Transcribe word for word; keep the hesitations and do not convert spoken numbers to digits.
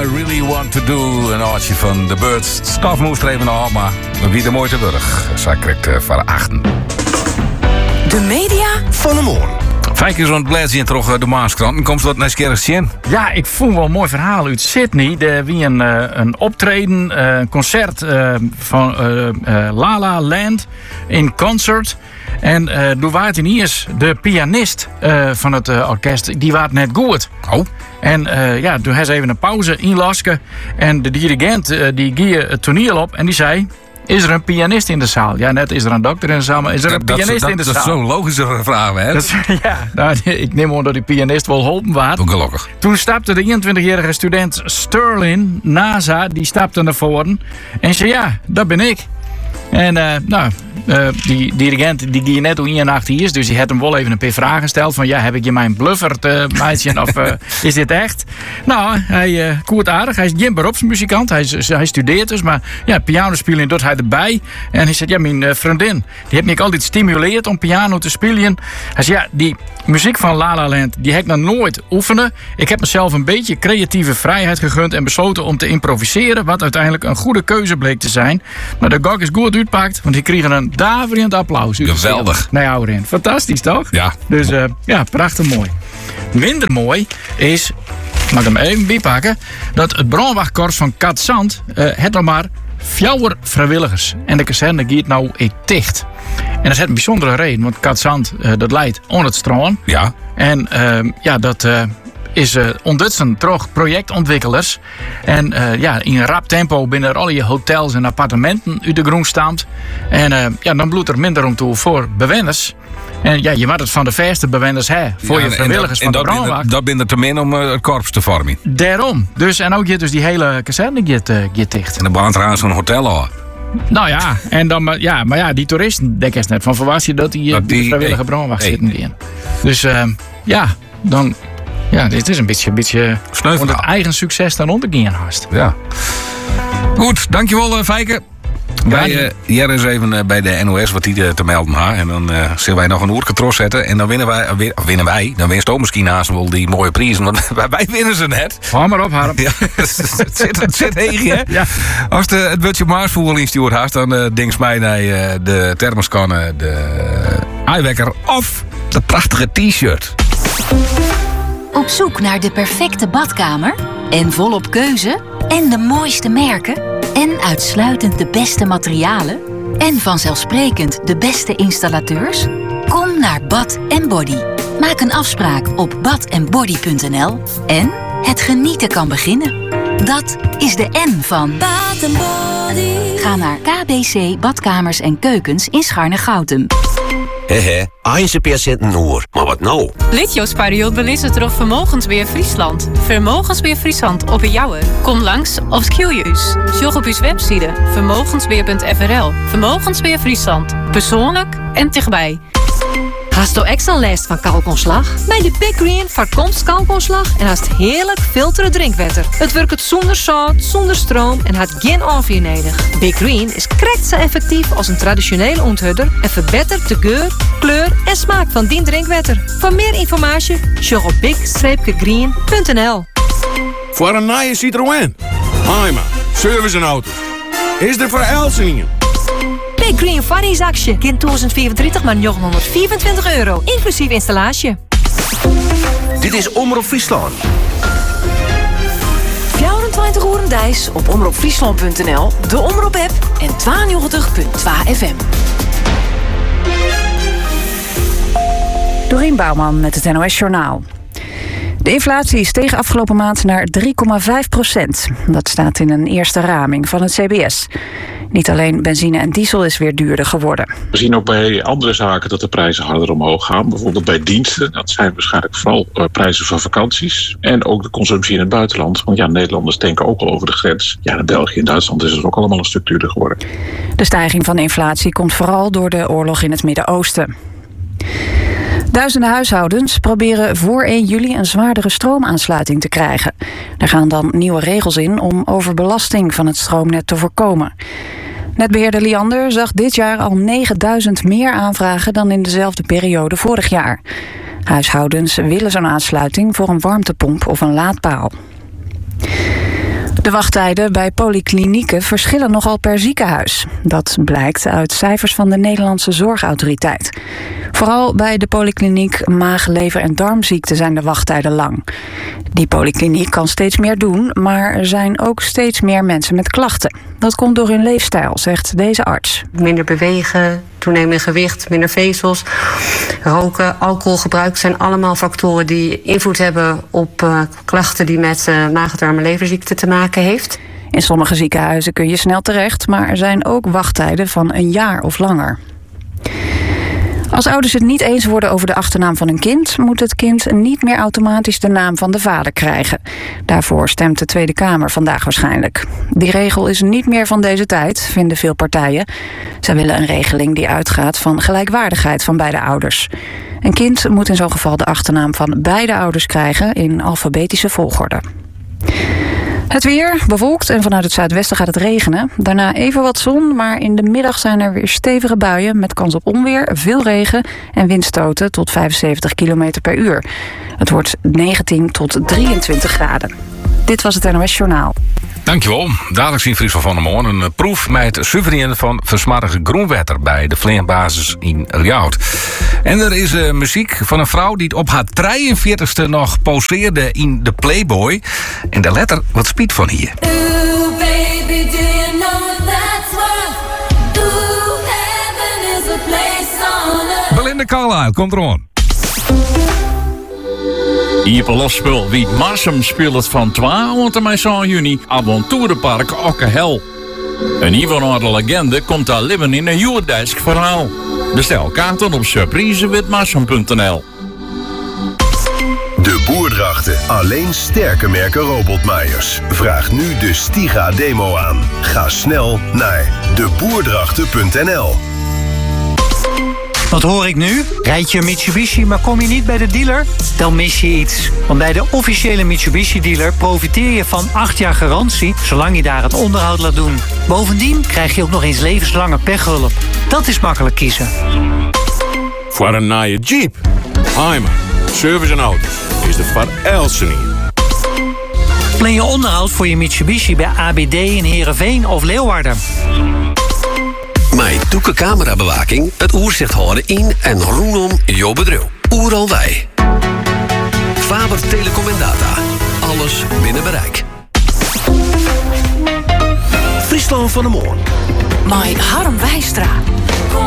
I Really Want To Do. Een oortje van The Birds. Het stof moest er even nog, maar wie de mooiste burg. Zij krijgt uh, van achten. De media van de morgen. Vijf keer zo'n bladje terug de Maaskrant. En komt wat naar Skerretje. Ja, ik vond wel een mooi verhaal uit Sydney. Er wie een, uh, een optreden, uh, een concert uh, van uh, uh, La La Land in concert. En uh, toen was in eerst de pianist uh, van het uh, orkest, die was net goed. Oh. En uh, ja, toen had ze even een pauze inlasken. En de dirigent uh, die ging het toneel op en die zei... Is er een pianist in de zaal? Ja, net is er een dokter in de zaal, maar is er een dat, pianist dat, in de dat, zaal? Dat is zo'n logische vraag, hè? Dat, ja, nou, ik neem aan dat die pianist wel geholpen was. Ongelukkig. Toen stapte de eenentwintigjarige student Sterling NASA, die stapte naar voren. En zei, ja, dat ben ik. En uh, nou, uh, die dirigent die ging net hoe in achter is, dus die had hem wel even een paar vragen gesteld. Van ja, heb ik je mijn blufferd, uh, meisje, of uh, is dit echt? Nou, hij uh, koert aardig. Hij is geen beroepsmuzikant. Hij, is, hij studeert dus, maar ja, piano spelen doet hij erbij. En hij zei, ja, mijn uh, vriendin, die heeft me altijd stimuleerd om piano te spelen. Hij zei, ja, die muziek van La La Land, die heb ik nog nooit oefenen. Ik heb mezelf een beetje creatieve vrijheid gegund en besloten om te improviseren, wat uiteindelijk een goede keuze bleek te zijn. Maar de gok is goed uitpakt, want die kregen een daverend applaus. Geweldig. Nee, ouderin. Fantastisch, toch? Ja. Dus uh, ja, prachtig mooi. Minder mooi is, mag ik hem even bijpakken, dat het brandwachtkorps van Katzand uh, het nog maar vier vrijwilligers. En de kazerne gaat nou ik dicht. En dat is een bijzondere reden, want Katzand uh, dat leidt onder het strand. Ja. En uh, ja, dat uh, is uh, ondertussen toch projectontwikkelaars. En uh, ja, in een rap tempo binnen er alle hotels en appartementen uit de groen staat. En uh, ja, dan bloedt er minder om toe voor bewoners. En ja, je moet het van de verste bewoners hè, voor Ja, je vrijwilligers en dat, van de en brandwacht. dat binnen te min om uh, het korps te vormen. Daarom. Dus, en ook je dus die hele kazerne gaat uh, dicht. En de baan trouwens zo'n hotel al. Nou ja, en dan, maar- ja, maar ja, die toeristen, denk ik net van verwacht je dat die, Dat die, die- vrijwillige hey, brandwacht hey. zitten in. Dus uh, ja, dan, ja, dit is een beetje, een beetje Sneu onder het verhaal. eigen succes dan ondergaan haast. Ja. Goed, dankjewel uh, Fijke. Wij, uh, hier is even uh, bij de N O S wat die uh, te melden ha. En dan uh, zullen wij nog een oerke tros zetten. En dan winnen wij, uh, win- of winnen wij, dan winst ook misschien naast wel die mooie prijzen. Want wij, wij winnen ze net. Hou maar op, Harm. Ja, het zit, het zit heen, hè? Ja. Als de, het budget Maasvoer instuurt haast, dan uh, denkt mij naar uh, de thermoskannen, de eiwekker of de prachtige t-shirt. Op zoek naar de perfecte badkamer? En volop keuze? En de mooiste merken? En uitsluitend de beste materialen? En vanzelfsprekend de beste installateurs? Kom naar Bad en Body. Maak een afspraak op bad en body punt n l en het genieten kan beginnen. Dat is de N van Bad en Body. Ga naar K B C Badkamers en Keukens in Scharne-Goutem. Hehe, een paar centen oer. Maar wat nou? Litjouwspariot belist het terug Vermogensbeheer Friesland. Vermogensbeheer Friesland op een jouwe. Kom langs of schil je us. Sjog op uw website vermogensbeheer punt f r l. Vermogensbeheer Friesland. Persoonlijk en dichtbij. Haast nou extra last van kalkonslag? Bij de Big Green voorkomt kalkonslag en haast heerlijk filteren drinkwater. Het werkt zonder zout, zonder stroom en had geen afweer nodig. Big Green is krekt zo effectief als een traditionele onthudder en verbetert de geur, kleur en smaak van die drinkwater. Voor meer informatie, sjog op big green punt n l. Voor een nieuwe Citroën. Haima, service en auto's. Is er voor Elsingen? Big Green varriesactie. Kind tweeduizend vierentwintig maar negenhonderdvierentwintig euro. Inclusief installatie. Dit is Omroep Friesland. vierentwintig uur dijs op omroep friesland punt n l, de Omroep app en tweeënnegentig komma twee F M. Dorien Bouwman met het N O S Journaal. De inflatie steeg afgelopen maand naar drie komma vijf procent. Dat staat in een eerste raming van het C B S. Niet alleen benzine en diesel is weer duurder geworden. We zien ook bij andere zaken dat de prijzen harder omhoog gaan. Bijvoorbeeld bij diensten. Dat zijn waarschijnlijk vooral uh, prijzen van vakanties. En ook de consumptie in het buitenland. Want ja, Nederlanders denken ook al over de grens. Ja, in België en Duitsland is het ook allemaal een stuk duurder geworden. De stijging van de inflatie komt vooral door de oorlog in het Midden-Oosten. Duizenden huishoudens proberen voor één juli een zwaardere stroomaansluiting te krijgen. Er gaan dan nieuwe regels in om overbelasting van het stroomnet te voorkomen. Netbeheerder Liander zag dit jaar al negenduizend meer aanvragen dan in dezelfde periode vorig jaar. Huishoudens willen zo'n aansluiting voor een warmtepomp of een laadpaal. De wachttijden bij polyklinieken verschillen nogal per ziekenhuis. Dat blijkt uit cijfers van de Nederlandse Zorgautoriteit. Vooral bij de polykliniek maag-, lever- en darmziekten zijn de wachttijden lang. Die polykliniek kan steeds meer doen, maar er zijn ook steeds meer mensen met klachten. Dat komt door hun leefstijl, zegt deze arts. Minder bewegen, toenemend gewicht, minder vezels, roken, alcoholgebruik zijn allemaal factoren die invloed hebben op uh, klachten die met uh, maag-, darm- en leverziekten te maken heeft. In sommige ziekenhuizen kun je snel terecht, maar er zijn ook wachttijden van een jaar of langer. Als ouders het niet eens worden over de achternaam van hun kind, moet het kind niet meer automatisch de naam van de vader krijgen. Daarvoor stemt de Tweede Kamer vandaag waarschijnlijk. Die regel is niet meer van deze tijd, vinden veel partijen. Zij willen een regeling die uitgaat van gelijkwaardigheid van beide ouders. Een kind moet in zo'n geval de achternaam van beide ouders krijgen in alfabetische volgorde. Het weer, bewolkt en vanuit het zuidwesten gaat het regenen. Daarna even wat zon, maar in de middag zijn er weer stevige buien met kans op onweer, veel regen en windstoten tot vijfenzeventig kilometer per uur. Het wordt negentien tot drieëntwintig graden. Dit was het N O S Journaal. Dankjewel. Dadelijk zien Friesland van der Moon een proef met souvenir van versmarrige groenwetter bij de Vleenbasis in Rjout. En er is uh, muziek van een vrouw die op haar drieënveertigste nog poseerde in de Playboy. En de letter wat spiet van hier. Ooh, baby, do you know what that's worth? Ooh, heaven is a place on earth. Belinda Carlisle, komt eraan. Hier per losspul wie Marsum speelt het van twaalf tot en juni avonturenpark Okkehel. Een nieuwe de legende komt daar leven in een Joerdijsk verhaal. Bestel kaarten op surprise wit marsum punt n l. De Boerdrachten. Alleen sterke merken robotmaaiers. Vraag nu de Stiga demo aan. Ga snel naar de boerdrachten punt n l. Wat hoor ik nu? Rijd je een Mitsubishi, maar kom je niet bij de dealer? Dan mis je iets. Want bij de officiële Mitsubishi-dealer profiteer je van acht jaar garantie, zolang je daar het onderhoud laat doen. Bovendien krijg je ook nog eens levenslange pechhulp. Dat is makkelijk kiezen. Voor een nieuwe Jeep, Heimer, Service en Auto's is de Van Elsen hier. Plan je onderhoud voor je Mitsubishi bij A B D in Heerenveen of Leeuwarden. Met Doeke camerabewaking het oerzicht houden in en rondom jouw bedrijf. Oeral wij. Faber Telecom en Data. Alles binnen bereik. Friesland van de Moon. My Harm Wijstra.